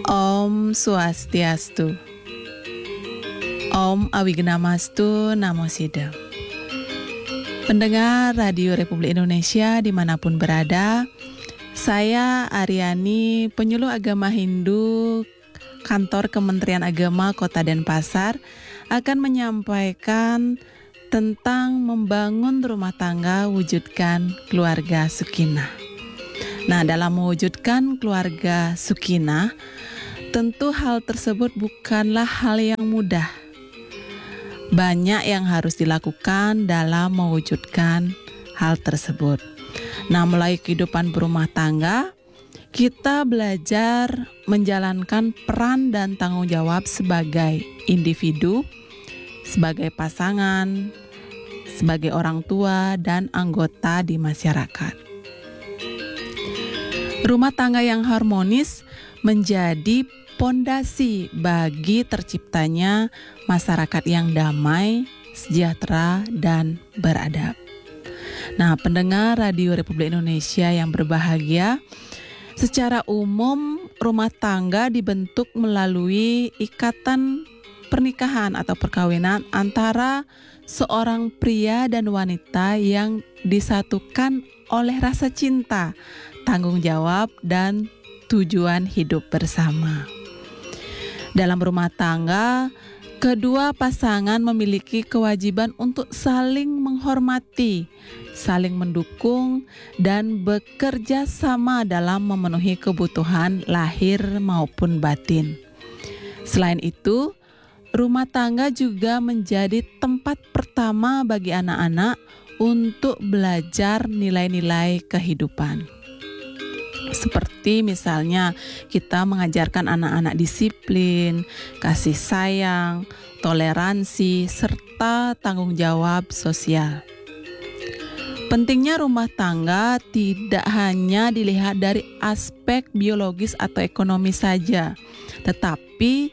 Om Swastiastu. Om Awignamastu Namo Sidam. Pendengar Radio Republik Indonesia dimanapun berada, saya Aryani, penyuluh agama Hindu, Kantor Kementerian Agama Kota Denpasar, akan menyampaikan tentang membangun rumah tangga wujudkan keluarga sakinah. Nah, dalam mewujudkan keluarga sakinah, tentu hal tersebut bukanlah hal yang mudah. Banyak yang harus dilakukan dalam mewujudkan hal tersebut. Nah, mulai kehidupan berumah tangga, kita belajar menjalankan peran dan tanggung jawab sebagai individu, sebagai pasangan, sebagai orang tua, dan anggota di masyarakat. Rumah tangga yang harmonis menjadi pondasi bagi terciptanya masyarakat yang damai, sejahtera, dan beradab. Nah, pendengar Radio Republik Indonesia yang berbahagia, secara umum rumah tangga dibentuk melalui ikatan pernikahan atau perkawinan antara seorang pria dan wanita yang disatukan oleh rasa cinta, tanggung jawab, dan tujuan hidup bersama. Dalam rumah tangga, kedua pasangan memiliki kewajiban untuk saling menghormati, saling mendukung, dan bekerja sama dalam memenuhi kebutuhan lahir maupun batin. Selain itu, rumah tangga juga menjadi tempat pertama bagi anak-anak untuk belajar nilai-nilai kehidupan. Seperti misalnya kita mengajarkan anak-anak disiplin, kasih sayang, toleransi, serta tanggung jawab sosial. Pentingnya rumah tangga tidak hanya dilihat dari aspek biologis atau ekonomi saja, tetapi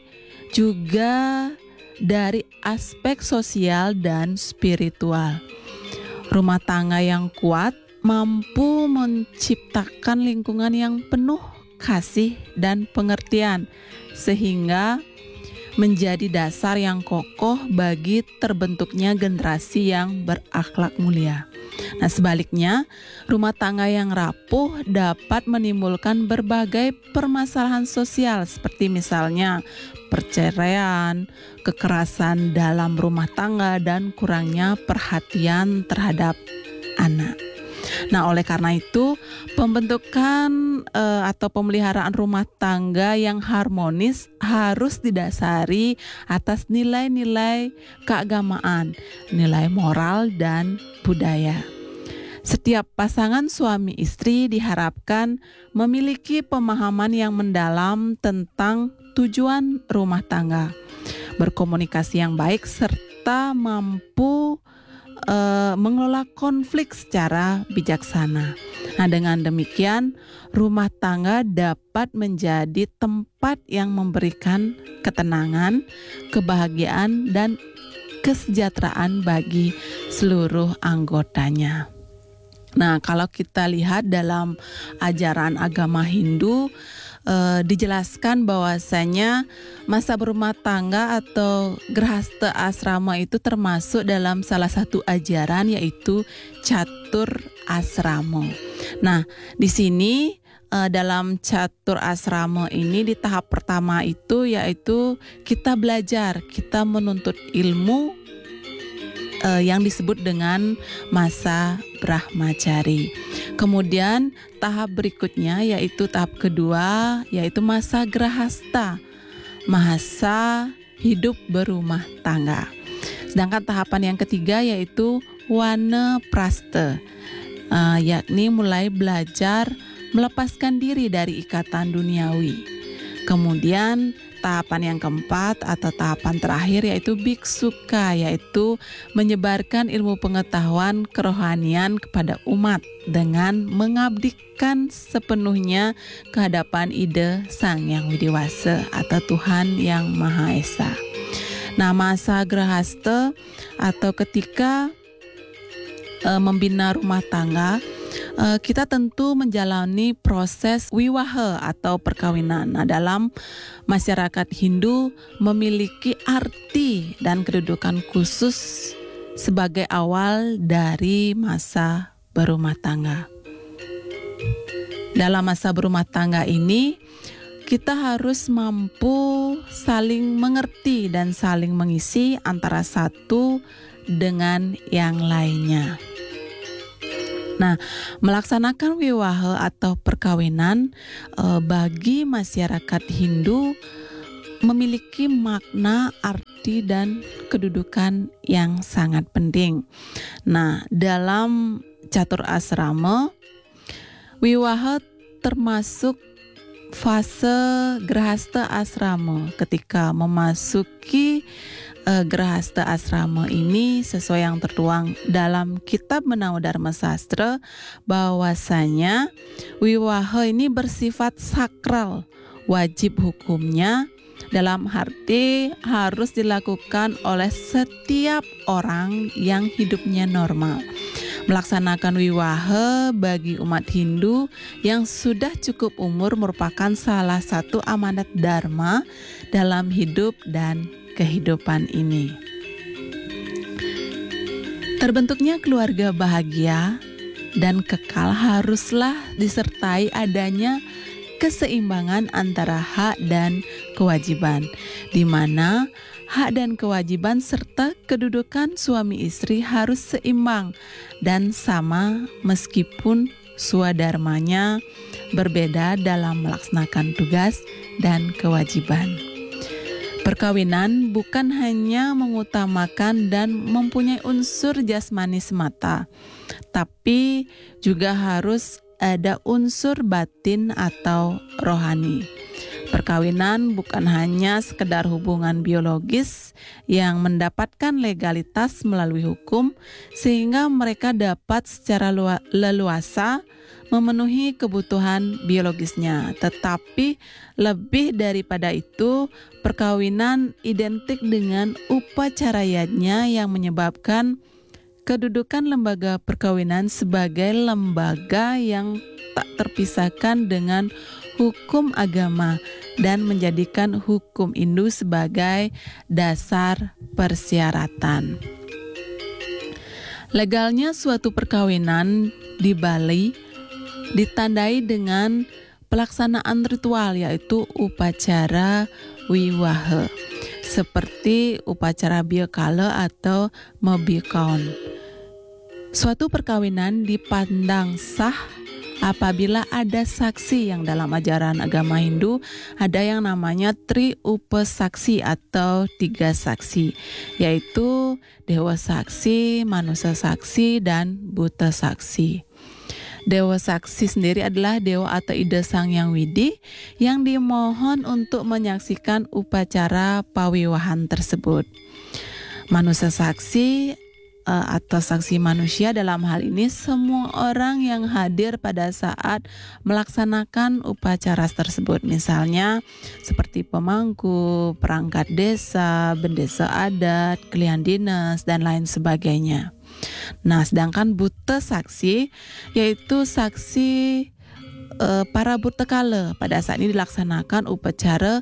juga dari aspek sosial dan spiritual. Rumah tangga yang kuat mampu menciptakan lingkungan yang penuh kasih dan pengertian, sehingga menjadi dasar yang kokoh bagi terbentuknya generasi yang berakhlak mulia. Nah, sebaliknya, rumah tangga yang rapuh dapat menimbulkan berbagai permasalahan sosial seperti misalnya perceraian, kekerasan dalam rumah tangga, dan kurangnya perhatian terhadap anak. Nah, oleh karena itu, pembentukan atau pemeliharaan rumah tangga yang harmonis harus didasari atas nilai-nilai keagamaan, nilai moral, dan budaya. Setiap pasangan suami istri diharapkan memiliki pemahaman yang mendalam tentang tujuan rumah tangga, berkomunikasi yang baik, serta mampu mengelola konflik secara bijaksana. Nah, dengan demikian rumah tangga dapat menjadi tempat yang memberikan ketenangan, kebahagiaan, dan kesejahteraan bagi seluruh anggotanya. Nah, kalau kita lihat dalam ajaran agama Hindu, dijelaskan bahwasanya masa berumah tangga atau grahasta asrama itu termasuk dalam salah satu ajaran, yaitu catur asrama. Nah, di sini dalam catur asrama ini di tahap pertama itu yaitu kita belajar, kita menuntut ilmu yang disebut dengan masa Brahmacari. Kemudian tahap berikutnya yaitu tahap kedua, yaitu masa Grahasta, masa hidup berumah tangga. Sedangkan tahapan yang ketiga yaitu Wanaprastha, yakni mulai belajar melepaskan diri dari ikatan duniawi. Kemudian tahapan yang keempat atau tahapan terakhir yaitu Biksuka, yaitu menyebarkan ilmu pengetahuan kerohanian kepada umat dengan mengabdikan sepenuhnya ke hadapan ide Sang Yang Widiwasa atau Tuhan Yang Maha Esa. Nah, masa Grahasta atau ketika membina rumah tangga kita tentu menjalani proses wiwaha atau perkawinan. Nah, dalam masyarakat Hindu memiliki arti dan kedudukan khusus sebagai awal dari masa berumah tangga. Dalam masa berumah tangga ini, kita harus mampu saling mengerti dan saling mengisi antara satu dengan yang lainnya. Nah, melaksanakan wiwaha atau perkawinan bagi masyarakat Hindu memiliki makna, arti, dan kedudukan yang sangat penting. Nah, dalam catur asrama, wiwaha termasuk fase grahasta asrama. Ketika memasuki grahasta asrama ini, sesuai yang tertuang dalam kitab Menawa Dharma Sastra, bahwasanya wiwaha ini bersifat sakral, wajib hukumnya dalam arti harus dilakukan oleh setiap orang yang hidupnya normal. Melaksanakan wiwaha bagi umat Hindu yang sudah cukup umur merupakan salah satu amanat dharma dalam hidup dan kehidupan ini. Terbentuknya keluarga bahagia dan kekal haruslah disertai adanya keseimbangan antara hak dan kewajiban, di mana hak dan kewajiban serta kedudukan suami istri harus seimbang dan sama meskipun swadharmanya berbeda dalam melaksanakan tugas dan kewajiban. Perkawinan bukan hanya mengutamakan dan mempunyai unsur jasmani semata, tapi juga harus ada unsur batin atau rohani. Perkawinan bukan hanya sekedar hubungan biologis yang mendapatkan legalitas melalui hukum sehingga mereka dapat secara leluasa memenuhi kebutuhan biologisnya, tetapi lebih daripada itu, perkawinan identik dengan upacarayanya yang menyebabkan kedudukan lembaga perkawinan sebagai lembaga yang tak terpisahkan dengan hukum agama dan menjadikan hukum Hindu sebagai dasar persyaratan. Legalnya suatu perkawinan di Bali ditandai dengan pelaksanaan ritual, yaitu upacara wiwaha, seperti upacara biakala atau mebikaon. Suatu perkawinan dipandang sah apabila ada saksi yang dalam ajaran agama Hindu ada yang namanya tri upasaksi atau 3 saksi, yaitu dewa saksi, manusia saksi, dan buta saksi. Dewa saksi sendiri adalah dewa atau ida Sang Hyang Widi yang dimohon untuk menyaksikan upacara pawiwahan tersebut. Manusia saksi atau saksi manusia dalam hal ini semua orang yang hadir pada saat melaksanakan upacara tersebut, misalnya seperti pemangku, perangkat desa, bendesa adat, klien dinas, dan lain sebagainya. Nah, sedangkan buta saksi yaitu saksi para buta kala. Pada saat ini dilaksanakan upacara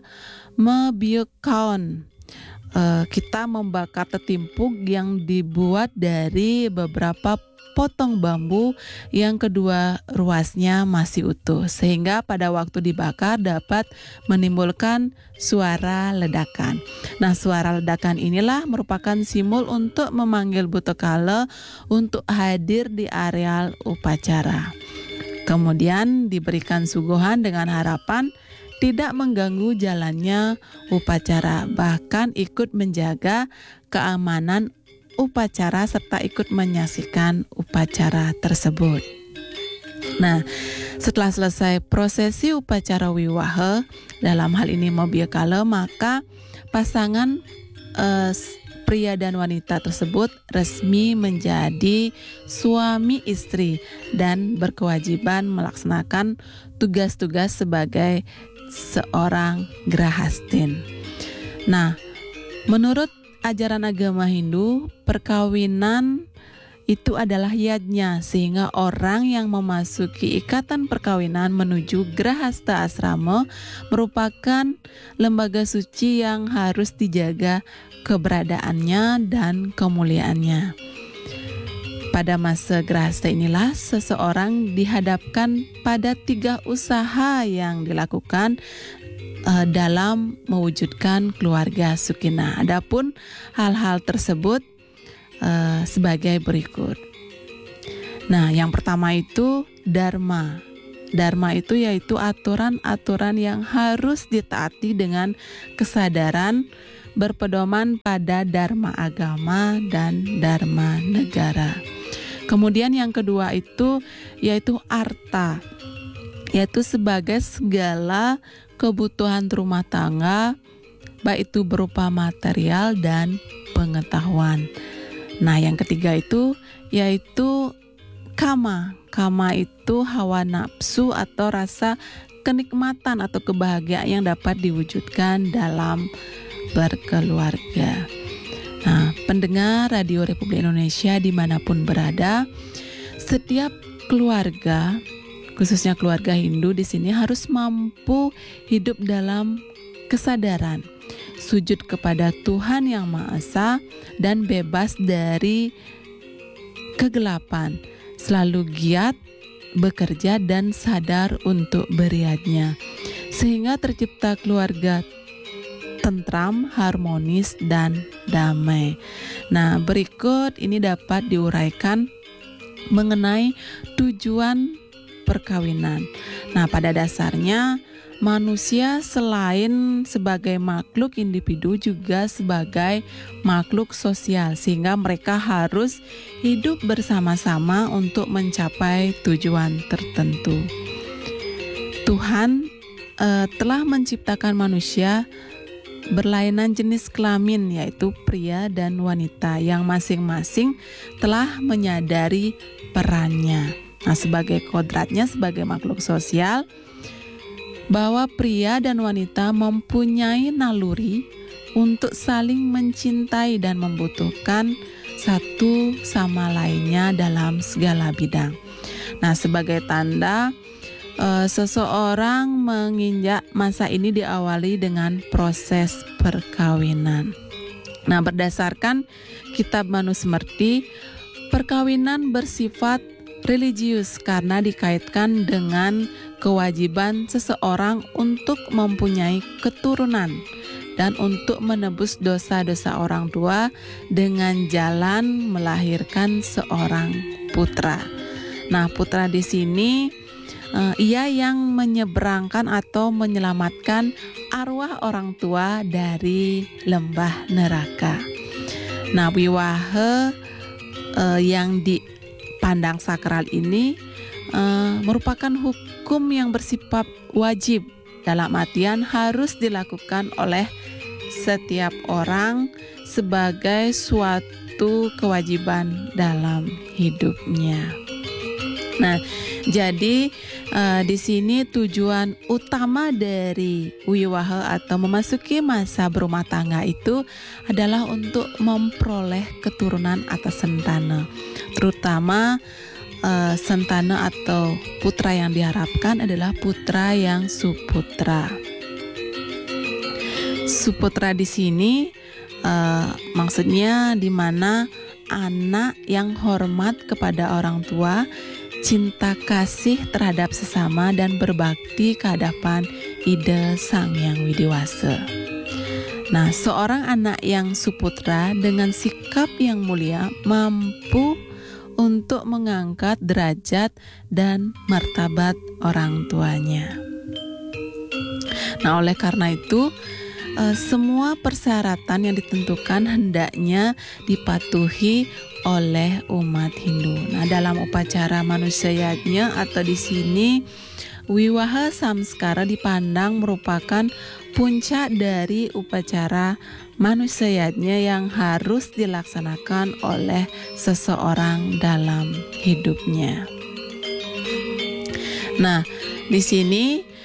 mebiukaon. Kita membakar tetimpuk yang dibuat dari beberapa potong bambu yang kedua ruasnya masih utuh, sehingga pada waktu dibakar dapat menimbulkan suara ledakan. Nah, suara ledakan inilah merupakan simbol untuk memanggil buta kala untuk hadir di areal upacara. Kemudian diberikan suguhan dengan harapan tidak mengganggu jalannya upacara, bahkan ikut menjaga keamanan upacara serta ikut menyaksikan upacara tersebut. Nah, setelah selesai prosesi upacara wiwaha, dalam hal ini mobiakala, maka pasangan pria dan wanita tersebut resmi menjadi suami istri dan berkewajiban melaksanakan tugas-tugas sebagai seorang grahastin. Nah, menurut ajaran agama Hindu, perkawinan itu adalah yadnya, sehingga orang yang memasuki ikatan perkawinan menuju Grahasta Asrama merupakan lembaga suci yang harus dijaga keberadaannya dan kemuliaannya. Pada masa Grahasta inilah seseorang dihadapkan pada 3 usaha yang dilakukan dalam mewujudkan keluarga sakinah. Adapun hal-hal tersebut sebagai berikut. Nah, yang pertama itu dharma. Dharma itu yaitu aturan-aturan yang harus ditaati dengan kesadaran berpedoman pada dharma agama dan dharma negara. Kemudian yang kedua itu yaitu arta, yaitu sebagai segala kebutuhan rumah tangga, baik itu berupa material dan pengetahuan. Nah, yang ketiga itu yaitu kama. Kama itu hawa nafsu atau rasa kenikmatan atau kebahagiaan yang dapat diwujudkan dalam berkeluarga. Nah, pendengar Radio Republik Indonesia dimanapun berada, setiap keluarga, khususnya keluarga Hindu di sini harus mampu hidup dalam kesadaran sujud kepada Tuhan Yang Maha Esa dan bebas dari kegelapan, selalu giat bekerja dan sadar untuk beriadnya, sehingga tercipta keluarga tentram, harmonis, dan damai. Nah, berikut ini dapat diuraikan mengenai tujuan perkawinan. Nah, pada dasarnya manusia selain sebagai makhluk individu juga sebagai makhluk sosial, sehingga mereka harus hidup bersama-sama untuk mencapai tujuan tertentu. Tuhan telah menciptakan manusia berlainan jenis kelamin, yaitu pria dan wanita, yang masing-masing telah menyadari perannya. Nah, sebagai kodratnya sebagai makhluk sosial, bahwa pria dan wanita mempunyai naluri untuk saling mencintai dan membutuhkan satu sama lainnya dalam segala bidang. Nah, sebagai tanda seseorang menginjak masa ini diawali dengan proses perkawinan. Nah, berdasarkan Kitab Manusmriti, perkawinan bersifat religius karena dikaitkan dengan kewajiban seseorang untuk mempunyai keturunan dan untuk menebus dosa-dosa orang tua dengan jalan melahirkan seorang putra. Nah, putra di sini ia yang menyeberangkan atau menyelamatkan arwah orang tua dari lembah neraka. Nah, wiwaha yang dipandang sakral ini merupakan hukum yang bersifat wajib, dalam artian harus dilakukan oleh setiap orang sebagai suatu kewajiban dalam hidupnya. Nah, jadi di sini tujuan utama dari wiwaha atau memasuki masa berumah tangga itu adalah untuk memperoleh keturunan atau sentana, terutama sentana atau putra yang diharapkan adalah putra yang suputra. Suputra di sini maksudnya di mana anak yang hormat kepada orang tua, cinta kasih terhadap sesama, dan berbakti ke hadapan Ida Sang Hyang Widiwasa. Nah, seorang anak yang suputra dengan sikap yang mulia mampu untuk mengangkat derajat dan martabat orang tuanya. Nah, oleh karena itu, semua persyaratan yang ditentukan hendaknya dipatuhi oleh umat Hindu. Nah, dalam upacara manusia yajna atau di sini wiwaha samskara dipandang merupakan puncak dari upacara manusia yajna yang harus dilaksanakan oleh seseorang dalam hidupnya. Nah, di sini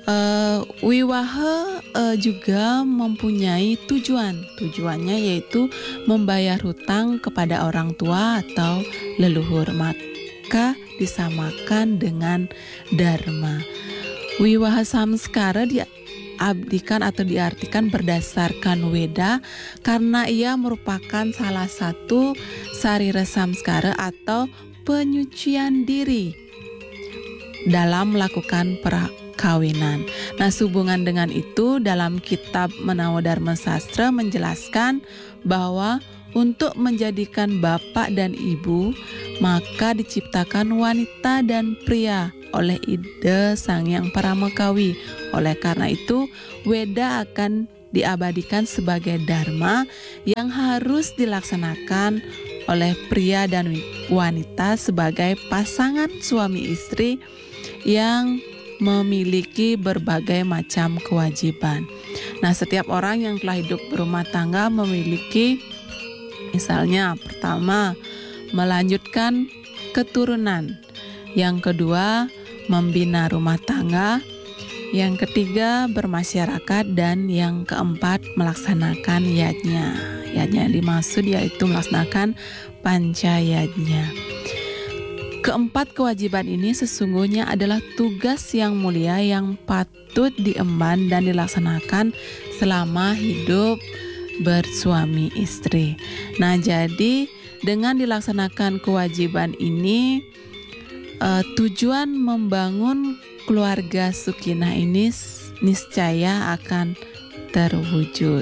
Wiwahe juga mempunyai tujuan. Tujuannya yaitu membayar hutang kepada orang tua atau leluhur, maka disamakan dengan dharma. Wiwaha samskara diabdikan atau diartikan berdasarkan Weda karena ia merupakan salah satu sarira samskara atau penyucian diri dalam melakukan perkawinan. Nah, sehubungan dengan itu dalam kitab Menawa Dharma Sastra menjelaskan bahwa untuk menjadikan bapak dan ibu maka diciptakan wanita dan pria oleh ide Sang Hyang Paramekawi. Oleh karena itu Weda akan diabadikan sebagai dharma yang harus dilaksanakan oleh pria dan wanita sebagai pasangan suami istri yang memiliki berbagai macam kewajiban. Nah, setiap orang yang telah hidup berumah tangga memiliki, misalnya pertama, melanjutkan keturunan. Yang kedua, membina rumah tangga. Yang ketiga, bermasyarakat. Dan yang keempat, melaksanakan yajna. Yajna yang dimaksud yaitu melaksanakan pancayajna. Keempat kewajiban ini sesungguhnya adalah tugas yang mulia yang patut diemban dan dilaksanakan selama hidup bersuami istri. Nah, jadi dengan dilaksanakan kewajiban ini, tujuan membangun keluarga Sukinah ini niscaya akan terwujud.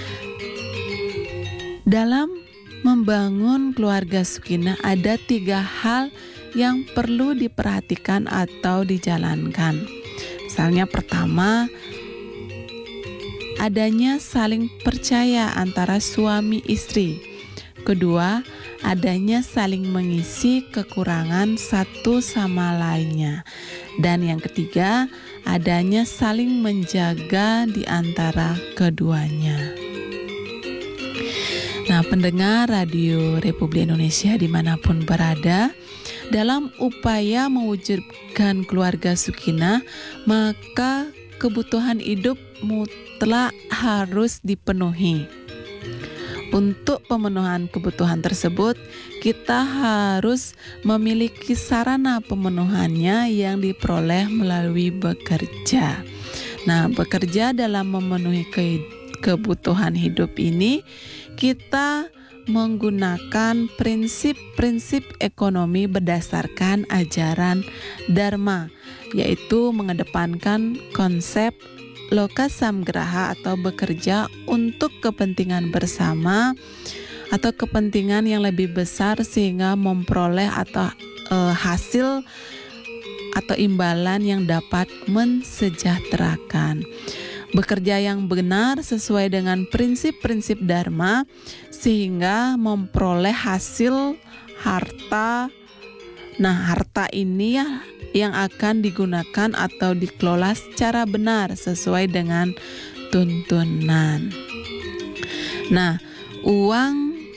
Dalam membangun keluarga Sukinah ada 3 hal yang perlu diperhatikan atau dijalankan. Misalnya pertama, adanya saling percaya antara suami istri. Kedua, adanya saling mengisi kekurangan satu sama lainnya. Dan yang ketiga, adanya saling menjaga di antara keduanya. Nah, pendengar Radio Republik Indonesia dimanapun berada, dalam upaya mewujudkan keluarga Sukinah, maka kebutuhan hidup mutlak harus dipenuhi. Untuk pemenuhan kebutuhan tersebut, kita harus memiliki sarana pemenuhannya yang diperoleh melalui bekerja. Nah, bekerja dalam memenuhi kebutuhan hidup ini, kita menggunakan prinsip-prinsip ekonomi berdasarkan ajaran Dharma, yaitu mengedepankan konsep lokasamgraha atau bekerja untuk kepentingan bersama atau kepentingan yang lebih besar sehingga memperoleh atau hasil atau imbalan yang dapat mensejahterakan. Bekerja yang benar sesuai dengan prinsip-prinsip Dharma sehingga memperoleh hasil harta. Nah, harta ini ya yang akan digunakan atau dikelola secara benar sesuai dengan tuntunan. Nah, uang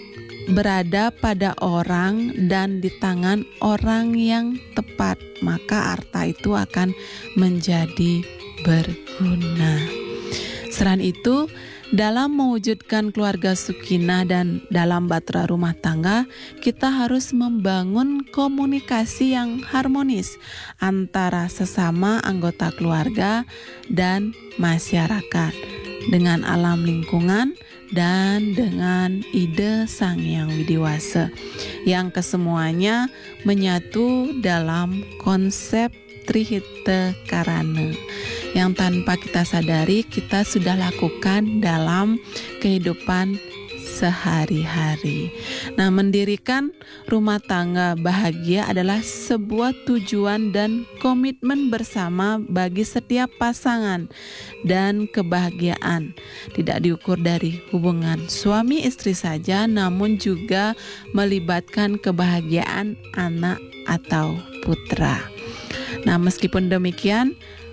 berada pada orang dan di tangan orang yang tepat, maka harta itu akan menjadi berguna. Selain itu, dalam mewujudkan keluarga Sukinah dan dalam batra rumah tangga, kita harus membangun komunikasi yang harmonis antara sesama anggota keluarga dan masyarakat, dengan alam lingkungan dan dengan ide Sang Hyang Widiwasa, yang kesemuanya menyatu dalam konsep Trihita Karana yang tanpa kita sadari kita sudah lakukan dalam kehidupan sehari-hari. Nah, mendirikan rumah tangga bahagia adalah sebuah tujuan dan komitmen bersama bagi setiap pasangan, dan kebahagiaan tidak diukur dari hubungan suami istri saja, namun juga melibatkan kebahagiaan anak atau putra. Nah, meskipun demikian,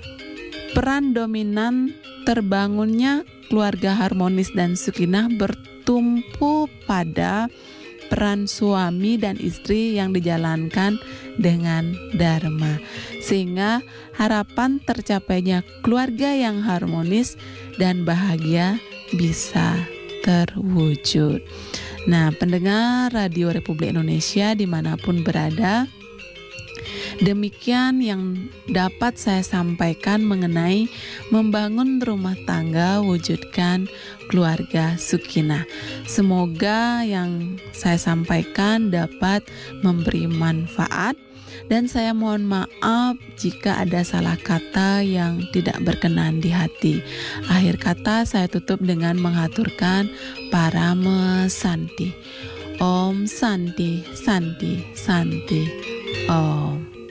peran dominan terbangunnya keluarga harmonis dan Sukinah bertumpu pada peran suami dan istri yang dijalankan dengan dharma, sehingga harapan tercapainya keluarga yang harmonis dan bahagia bisa terwujud. Nah, pendengar Radio Republik Indonesia dimanapun berada, demikian yang dapat saya sampaikan mengenai membangun rumah tangga, wujudkan keluarga sakinah. Semoga yang saya sampaikan dapat memberi manfaat, dan saya mohon maaf jika ada salah kata yang tidak berkenan di hati. Akhir kata saya tutup dengan menghaturkan Parama Santi. Om Santi, Santi, Santi. Om.